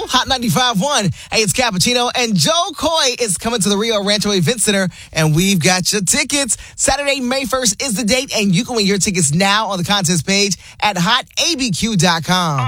Hot 95.1. Hey, it's Cappuccino, and Joe Coy is coming to the Rio Rancho Event Center, and we've got your tickets. Saturday, May 1st is the date, and you can win your tickets now on the contest page at hotabq.com.